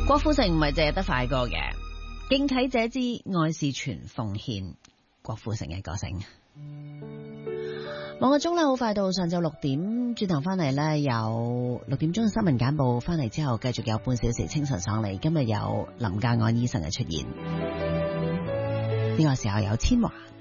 郭富城唔係淨係得快歌嘅，敬啟者之愛是全奉獻，郭富城嘅歌聲。望個鐘咧，好快到上晝6點，轉頭翻嚟咧有6點鐘嘅新聞簡報，翻嚟之後繼續有半小時清晨上嚟。今日有林家安醫生嘅出現，呢個時候有千嬅。